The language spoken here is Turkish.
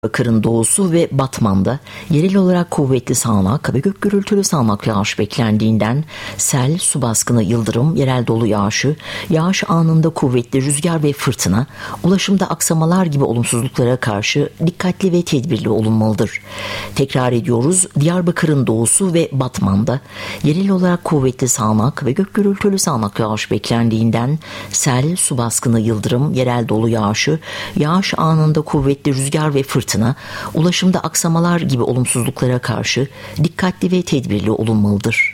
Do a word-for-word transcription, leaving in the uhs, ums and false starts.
Diyarbakır'ın doğusu ve Batman'da yerel olarak kuvvetli sağanak ve gök gürültülü sağanak yağış beklendiğinden sel, su baskını, yıldırım, yerel dolu yağışı, yağış anında kuvvetli rüzgar ve fırtına, ulaşımda aksamalar gibi olumsuzluklara karşı dikkatli ve tedbirli olunmalıdır. Tekrar ediyoruz, Diyarbakır'ın doğusu ve Batman'da yerel olarak kuvvetli sağanak ve gök gürültülü sağanak yağış beklendiğinden sel, su baskını, yıldırım, yerel dolu yağışı, yağış anında kuvvetli rüzgar ve fırtına, ulaşımda aksamalar gibi olumsuzluklara karşı dikkatli ve tedbirli olunmalıdır.